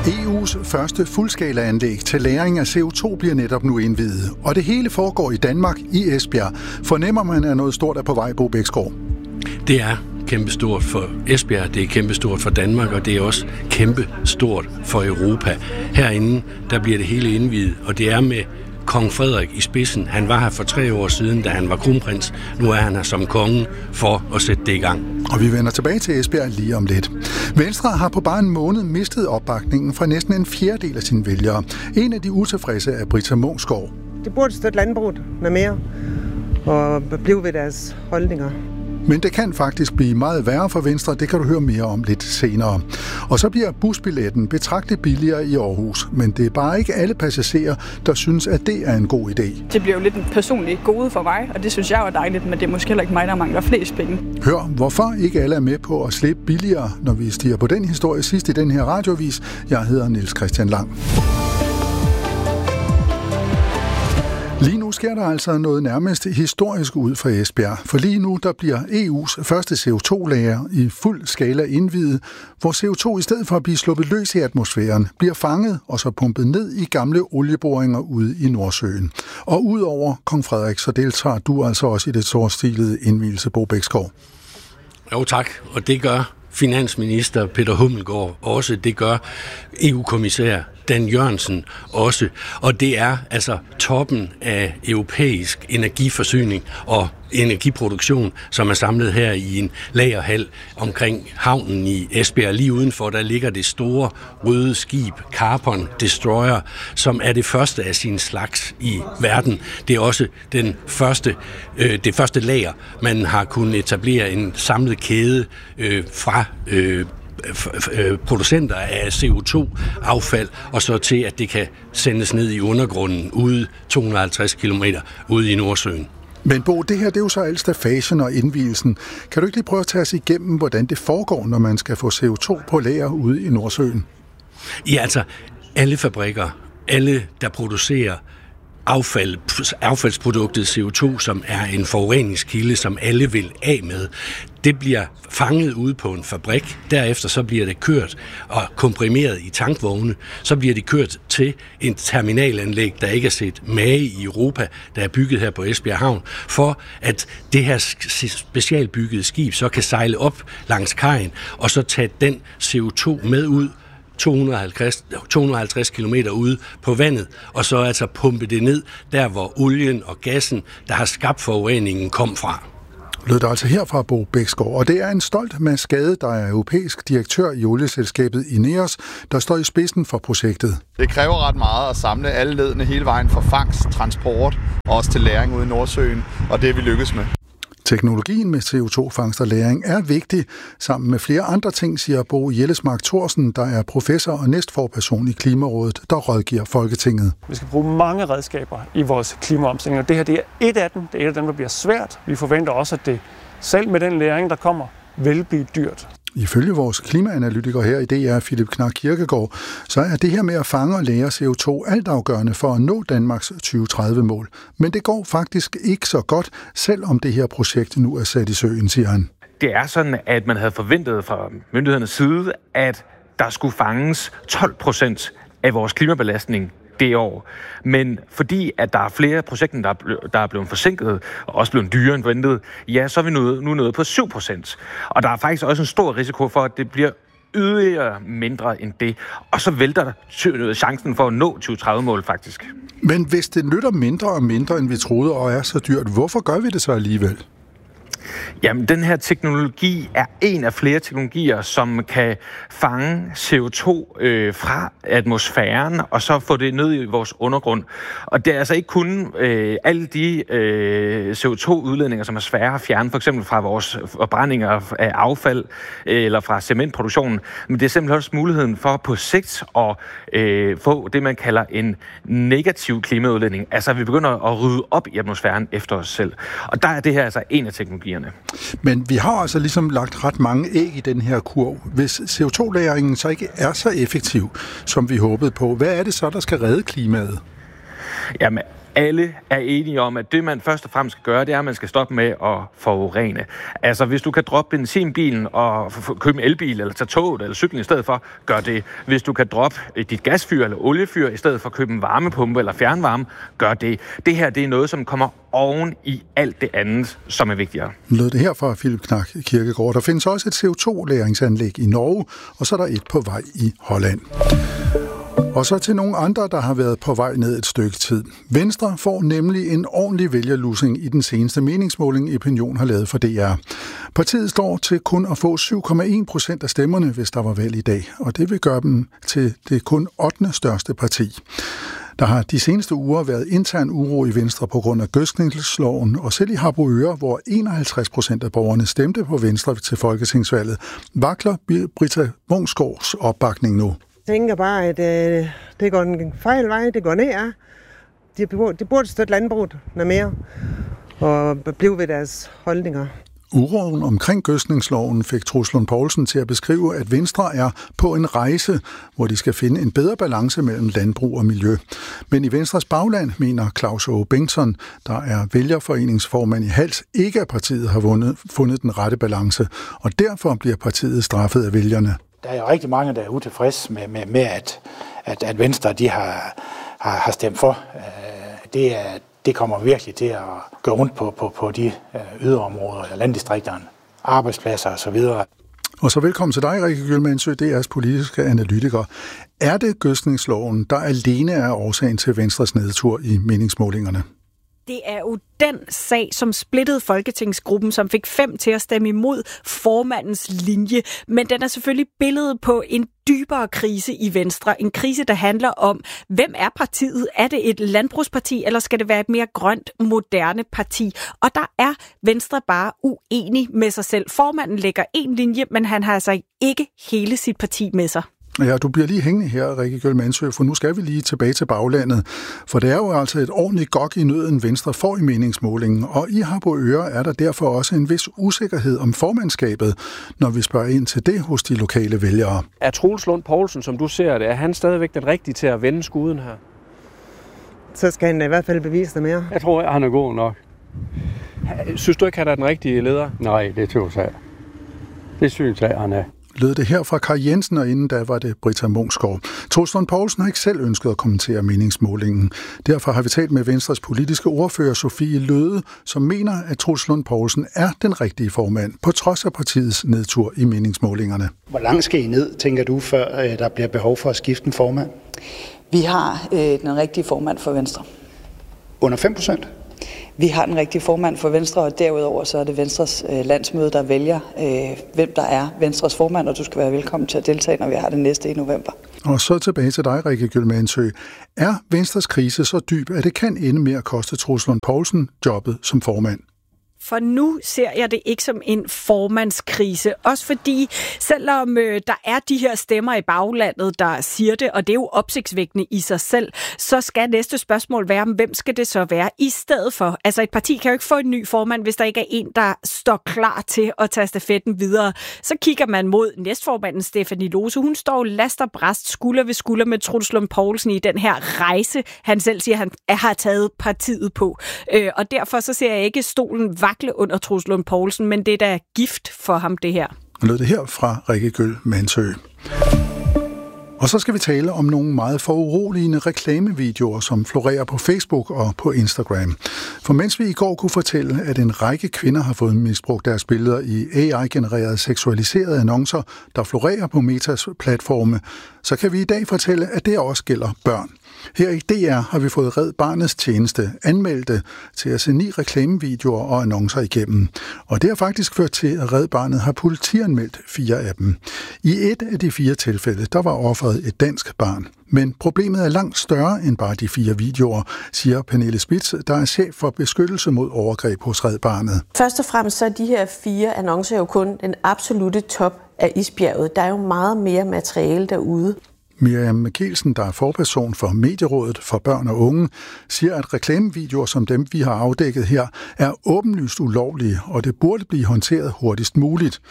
EU's første fuldskalaanlæg til lagring af CO2 bliver netop nu indviet, og det hele foregår i Danmark, i Esbjerg. Fornemmer man, at noget stort er på vej, Bo Bæksgaard? Det er kæmpestort for Esbjerg, det er kæmpestort for Danmark, og det er også kæmpestort for Europa. Herinde, der bliver det hele indviet, og det er med kong Frederik i spidsen. Han var her for 3 år siden, da han var kronprins. Nu er han her som konge for at sætte det i gang. Og vi vender tilbage til Esbjerg lige om lidt. Venstre har på bare en måned mistet opbakningen fra næsten en fjerdedel af sine vælgere. En af de utilfredse er Britta Munksgaard. Det burde støtte landbruget noget mere og blive ved deres holdninger. Men det kan faktisk blive meget værre for Venstre, det kan du høre mere om lidt senere. Og så bliver busbilletten betragtet billigere i Aarhus, men det er bare ikke alle passagerer, der synes, at det er en god idé. Det bliver jo lidt en personlig gode for mig, og det synes jeg er dejligt, men det er måske heller ikke mig, der mangler flest penge. Hør, hvorfor ikke alle er med på at slippe billigere, når vi stiger på den historie sidst i den her radioavis. Jeg hedder Niels Christian Lang. Lige nu sker der altså noget nærmest historisk ud for Esbjerg, for lige nu der bliver EU's første CO2-lager i fuld skala indviet, hvor CO2 i stedet for at blive sluppet løs i atmosfæren, bliver fanget og så pumpet ned i gamle olieboringer ude i Nordsøen. Og udover kong Frederik, så deltager du altså også i det storstilede indvielse, Bo Bæksgaard. Jo tak, og det gør finansminister Peter Hummelgaard også, det gør EU-kommissær Dan Jørgensen også, og det er altså toppen af europæisk energiforsyning og energiproduktion, som er samlet her i en lagerhal omkring havnen i Esbjerg. Lige udenfor, der ligger det store røde skib Carbon Destroyer, som er det første af sin slags i verden. Det er også det første lager, man har kunnet etablere en samlet kæde fra producenter af CO2-affald, og så til, at det kan sendes ned i undergrunden ude 250 km ude i Nordsøen. Men Bo, det her det er jo så alt stafagen og indvielsen. Kan du ikke lige prøve at tage os igennem, hvordan det foregår, når man skal få CO2 på lager ude i Nordsøen? Ja, altså alle fabrikker, alle der producerer affaldsproduktet CO2, som er en forureningskilde, som alle vil af med, det bliver fanget ude på en fabrik. Derefter så bliver det kørt og komprimeret i tankvogne. Så bliver det kørt til en terminalanlæg, der ikke er set mage i Europa, der er bygget her på Esbjerg Havn, for at det her specialbyggede skib så kan sejle op langs kajen og så tage den CO2 med ud 250 kilometer ude på vandet, og så altså pumpe det ned, der hvor olien og gassen, der har skabt forureningen, kom fra. Lød det altså herfra, Bo Bæksgaard, og det er en stolt Mads Gade, der er europæisk direktør i olieselskabet INEOS, der står i spidsen for projektet. Det kræver ret meget at samle alle ledene hele vejen fra fangst, transport og også til lagring ude i Nordsøen, og det er vi lykkes med. Teknologien med CO2-fangst og lagring er vigtig, sammen med flere andre ting, siger Bo Jellesmark Thorsen, der er professor og næstforperson i Klimarådet, der rådgiver Folketinget. Vi skal bruge mange redskaber i vores klimaomstilling, og det her det er et af dem. Det er et af dem, der bliver svært. Vi forventer også, at det selv med den læring, der kommer, vil blive dyrt. Ifølge vores klimaanalytiker her i DR, Philip Knark Kirkegaard, så er det her med at fange og lagre CO2 altafgørende for at nå Danmarks 2030-mål. Men det går faktisk ikke så godt, selvom det her projekt nu er sat i søen, siger han. Det er sådan, at man havde forventet fra myndighedernes side, at der skulle fanges 12% af vores klimabelastning det år. Men fordi at der er flere projekter, der er blevet forsinket og også blevet dyrere end ventet, ja, så er vi nu nået på 7%. Og der er faktisk også en stor risiko for, at det bliver yderligere mindre end det. Og så vælter der chancen for at nå 2030-mål faktisk. Men hvis det nytter mindre og mindre, end vi troede, og er så dyrt, hvorfor gør vi det så alligevel? Jamen, den her teknologi er en af flere teknologier, som kan fange CO2 fra atmosfæren, og så få det ned i vores undergrund. Og det er altså ikke kun alle de CO2-udledninger, som er svære at fjerne, for eksempel fra vores forbrændinger af affald eller fra cementproduktionen, men det er simpelthen også muligheden for på sigt at få det, man kalder en negativ klimaudledning. Altså, vi begynder at rydde op i atmosfæren efter os selv. Og der er det her altså en af teknologierne. Men vi har altså ligesom lagt ret mange æg i den her kurv. Hvis CO2-lagringen så ikke er så effektiv, som vi håbede på, hvad er det så, der skal redde klimaet? Jamen, alle er enige om, at det, man først og fremmest skal gøre, det er, at man skal stoppe med at forurene. Altså, hvis du kan droppe benzinbilen og købe en elbil, eller tage toget eller cyklen i stedet for, gør det. Hvis du kan droppe dit gasfyr eller oliefyr, i stedet for at købe en varmepumpe eller fjernvarme, gør det. Det her, det er noget, som kommer oven i alt det andet, som er vigtigere. Lød det her fra Philip Knak Kirkegaard. Der findes også et CO2-lagringsanlæg i Norge, og så er der et på vej i Holland. Og så til nogle andre, der har været på vej ned et stykke tid. Venstre får nemlig en ordentlig vælgerlusing i den seneste meningsmåling, Opinion har lavet for DR. Partiet står til kun at få 7,1% af stemmerne, hvis der var valg i dag, og det vil gøre dem til det kun 8. største parti. Der har de seneste uger været intern uro i Venstre på grund af gødskningsloven, og selv i Harboøre, hvor 51% af borgerne stemte på Venstre til folketingsvalget, vakler Britta Munksgaards opbakning nu. Jeg tænker bare, at det går en fejl vej, det går ned. De burde støtte landbruget noget mere og blive ved deres holdninger. Uroen omkring gødskningsloven fik Troels Lund Poulsen til at beskrive, at Venstre er på en rejse, hvor de skal finde en bedre balance mellem landbrug og miljø. Men i Venstres bagland mener Claus Aage Bengtsson, der er vælgerforeningsformand i Hals, ikke at partiet har fundet den rette balance, og derfor bliver partiet straffet af vælgerne. Der er jo rigtig mange, der er utilfreds med at Venstre de har stemt for. Det kommer virkelig til at gå rundt på de yderområder, landdistrikterne, arbejdspladser osv. Og så velkommen til dig, Rikke Gyllmandsø, DR's politiske analytiker. Er det gødskningsloven, der alene er årsagen til Venstres nedtur i meningsmålingerne? Det er jo den sag, som splittede folketingsgruppen, som fik 5 til at stemme imod formandens linje. Men den er selvfølgelig billedet på en dybere krise i Venstre. En krise, der handler om, hvem er partiet? Er det et landbrugsparti, eller skal det være et mere grønt, moderne parti? Og der er Venstre bare uenig med sig selv. Formanden lægger en linje, men han har altså ikke hele sit parti med sig. Ja, du bliver lige hængende her, Rikke Gyllmandsø, for nu skal vi lige tilbage til baglandet. For det er jo altså et ordentligt gok i nøden, Venstre får i meningsmålingen, og i Harboøre er der derfor også en vis usikkerhed om formandskabet, når vi spørger ind til det hos de lokale vælgere. Er Troels Lund Poulsen, som du ser det, er han stadigvæk den rigtige til at vende skuden her? Så skal han i hvert fald bevise det mere. Jeg tror, han er god nok. Synes du ikke, han er den rigtige leder? Nej, det tror jeg. Det synes jeg, han er. Lød det her fra Kai Jensen, og inden da var det Britta Munksgaard. Troels Lund Poulsen har ikke selv ønsket at kommentere meningsmålingen. Derfor har vi talt med Venstres politiske ordfører Sofie Løde, som mener, at Troels Lund Poulsen er den rigtige formand, på trods af partiets nedtur i meningsmålingerne. Hvor langt skal I ned, tænker du, før der bliver behov for at skifte en formand? Vi har den rigtige formand for Venstre. Under 5%? Vi har den rigtige formand for Venstre, og derudover så er det Venstres landsmøde, der vælger, hvem der er Venstres formand, og du skal være velkommen til at deltage, når vi har det næste i november. Og så tilbage til dig, Rikke Gyllmandsø. Er Venstres krise så dyb, at det kan ende med at koste Troels Lund Poulsen jobbet som formand? For nu ser jeg det ikke som en formandskrise. Også fordi, selvom der er de her stemmer i baglandet, der siger det, og det er jo opsigtsvækkende i sig selv, så skal næste spørgsmål være, hvem skal det så være i stedet for? Altså et parti kan jo ikke få en ny formand, hvis der ikke er en, der står klar til at tage stafetten videre. Så kigger man mod næstformanden Stephanie Lose. Hun står last og bræst skulder ved skulder med Troels Lund Poulsen i den her rejse, han selv siger, han har taget partiet på. Og derfor så ser jeg ikke stolen vakle under Troels Lund Poulsen, men det er da gift for ham, det her. Lød det her fra Rikke Gyllmandsø. Og så skal vi tale om nogle meget foruroligende reklamevideoer, som florerer på Facebook og på Instagram. For mens vi i går kunne fortælle, at en række kvinder har fået misbrugt deres billeder i AI-genererede seksualiserede annoncer, der florerer på Metas platforme, så kan vi i dag fortælle, at det også gælder børn. Her i DR har vi fået Red Barnets tjeneste anmeldte til at se 9 reklamevideoer og annoncer igennem. Og det har faktisk ført til, at Red Barnet har politianmeldt 4 af dem. I et af de 4 tilfælde, der var offeret et dansk barn. Men problemet er langt større end bare de 4 videoer, siger Pernille Spitz, der er chef for beskyttelse mod overgreb hos Red Barnet. Først og fremmest så er de her 4 annoncer jo kun den absolute top af isbjerget. Der er jo meget mere materiale derude. Miriam Mikkelsen, der er forperson for Medierådet for børn og unge, siger, at reklamevideoer som dem, vi har afdækket her, er åbenlyst ulovlige, og det burde blive håndteret hurtigst muligt.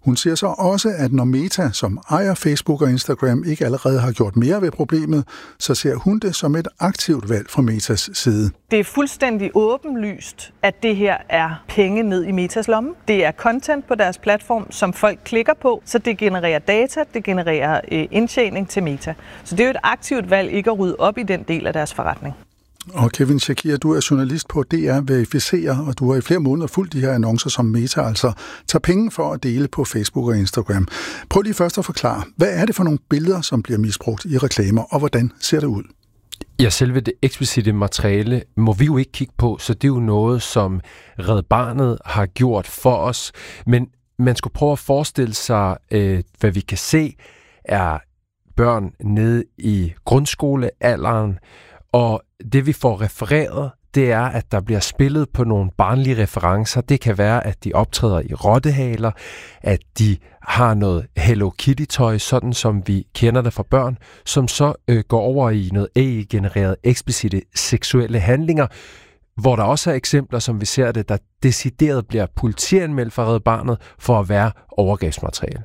Hun siger så også, at når Meta, som ejer Facebook og Instagram, ikke allerede har gjort mere ved problemet, så ser hun det som et aktivt valg fra Metas side. Det er fuldstændig åbenlyst, at det her er penge ned i Metas lomme. Det er content på deres platform, som folk klikker på, så det genererer data, det genererer indtjening til Meta. Så det er jo et aktivt valg ikke at rydde op i den del af deres forretning. Og Kevin Shakir, du er journalist på DR Verificerer, og du har i flere måneder fulgt de her annoncer, som Meta altså tager penge for at dele på Facebook og Instagram. Prøv lige først at forklare, hvad er det for nogle billeder, som bliver misbrugt i reklamer, og hvordan ser det ud? Ja, selve det eksplicite materiale må vi jo ikke kigge på, så det er jo noget, som Red Barnet har gjort for os. Men man skulle prøve at forestille sig, hvad vi kan se, er børn nede i grundskolealderen, og det vi får refereret, det er, at der bliver spillet på nogle barnlige referencer. Det kan være, at de optræder i rottehaler, at de har noget Hello Kitty-tøj, sådan som vi kender det fra børn, som så går over i noget AI-genereret eksplicite seksuelle handlinger, hvor der også er eksempler, som vi ser det, der decideret bliver politianmeldt fra Red Barnet for at være overgrebsmateriale.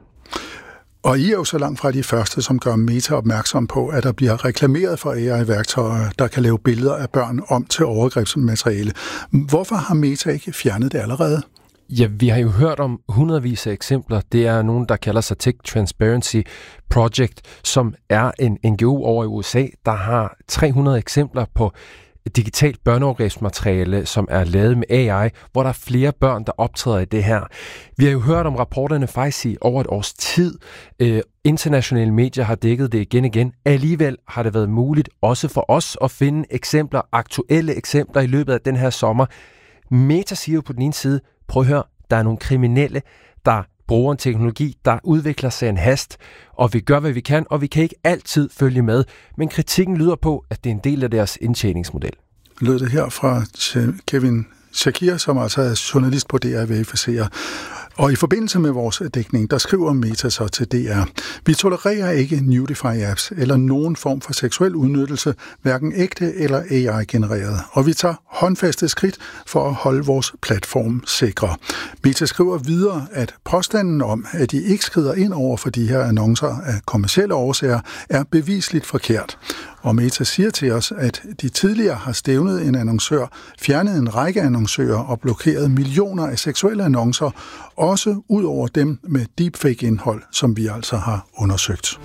Og I er jo så langt fra de første, som gør Meta opmærksom på, at der bliver reklameret for AI-værktøjer, der kan lave billeder af børn om til overgrebsmateriale. Hvorfor har Meta ikke fjernet det allerede? Ja, vi har jo hørt om hundredvis af eksempler. Det er nogen, der kalder sig Tech Transparency Project, som er en NGO over i USA, der har 300 eksempler på digitalt børneovergrebsmateriale, som er lavet med AI, hvor der er flere børn, der optræder i det her. Vi har jo hørt om rapporterne faktisk i over et års tid. Internationale medier har dækket det igen. Alligevel har det været muligt også for os at finde eksempler, aktuelle eksempler i løbet af den her sommer. Meta siger jo på den ene side, prøv at høre, der er nogle kriminelle, der bruger en teknologi, der udvikler sig en hast, og vi gør, hvad vi kan, og vi kan ikke altid følge med. Men kritikken lyder på, at det er en del af deres indtjeningsmodel. Lød det her fra Kevin Shakir, som altså er journalist på DR Verificerer. Og i forbindelse med vores dækning, der skriver Meta så til DR: Vi tolererer ikke nudify-apps eller nogen form for seksuel udnyttelse, hverken ægte eller AI-genereret. Og vi tager håndfaste skridt for at holde vores platform sikre. Meta skriver videre, at påstanden om, at de ikke skrider ind over for de her annoncer af kommercielle årsager, er bevisligt forkert. Og Meta siger til os, at de tidligere har stævnet en annoncør, fjernet en række annoncører og blokeret millioner af seksuelle annoncer, også ud over dem med deepfake-indhold, som vi altså har undersøgt.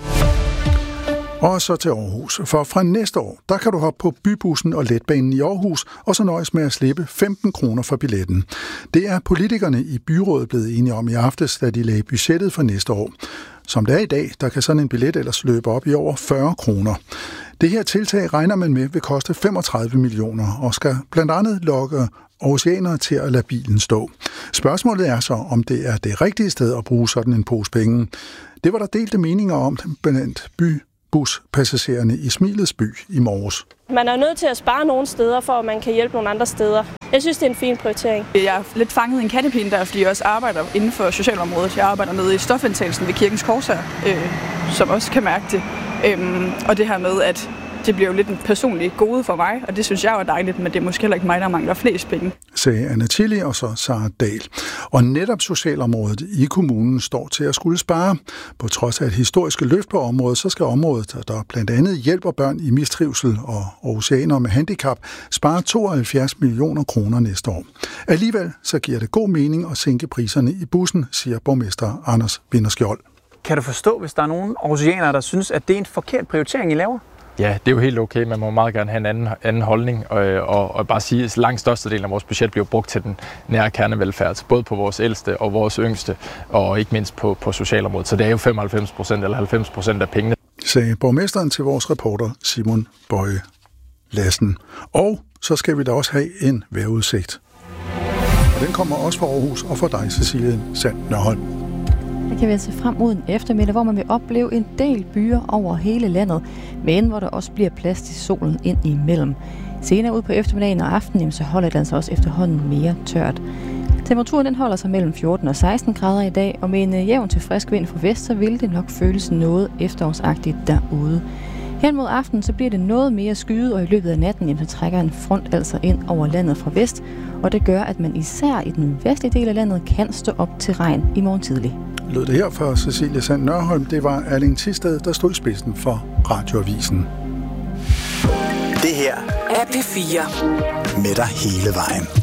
Og så til Aarhus, for fra næste år, der kan du hoppe på Bybussen og Letbanen i Aarhus, og så nøjes med at slippe 15 kroner for billetten. Det er politikerne i byrådet blevet enige om i aftes, da de lagde budgettet for næste år. Som det er i dag, der kan sådan en billet ellers løbe op i over 40 kroner. Det her tiltag regner man med vil koste 35 millioner og skal blandt andet lokke aarhusianere til at lade bilen stå. Spørgsmålet er så, om det er det rigtige sted at bruge sådan en pose penge. Det var der delte meninger om blandt buspassagererne i Smilets by i morges. Man er nødt til at spare nogle steder, for at man kan hjælpe nogle andre steder. Jeg synes, det er en fin prioritering. Jeg er lidt fanget i en kattepine der, fordi jeg også arbejder inden for socialområdet. Jeg arbejder nede i stofindtagelsen ved Kirkens Korshær, som også kan mærke det. Og det her med, at det bliver jo lidt en personlig gode for mig, og det synes jeg er dejligt, men det er måske heller ikke mig, der mangler flest penge. Sagde Anna Tilly og så Sara Dahl. Og netop socialområdet i kommunen står til at skulle spare. På trods af et historisk løft på området, så skal området, der blandt andet hjælper børn i mistrivsel og aarhusianere med handicap, spare 72 millioner kroner næste år. Alligevel så giver det god mening at sænke priserne i bussen, siger borgmester Anders Vinderskjold. Kan du forstå, hvis der er nogen aarhusianere, der synes, at det er en forkert prioritering, I laver? Ja, det er jo helt okay. Man må meget gerne have en anden holdning, og bare sige, at langt størstedelen af vores budget bliver brugt til den nære kernevelfærd, både på vores ældste og vores yngste, og ikke mindst på socialområdet. Så det er jo 95% eller 90% af pengene. Sagde borgmesteren til vores reporter Simon Bøje Lassen. Og så skal vi da også have en vejrudsigt. Og den kommer også fra Aarhus og fra dig, Cecilie Sand Nørholm. Det kan vi se frem mod en eftermiddag, hvor man vil opleve en del byer over hele landet, men hvor der også bliver plads til solen ind imellem. Senere ud på eftermiddagen og aftenen, så holder det altså også efterhånden mere tørt. Temperaturen den holder sig mellem 14 og 16 grader i dag, og med en jævn til frisk vind fra vest, så vil det nok føles noget efterårsagtigt derude. Hen mod aften så bliver det noget mere skyet, og i løbet af natten så trækker en front altså ind over landet fra vest, og det gør, at man især i den vestlige del af landet kan stå op til regn i morgen tidlig. Lød det her for Cecilie Sand Nørholm. Det var Erling Thisted, der stod i spidsen for Radioavisen. Det her er P4 med dig hele vejen.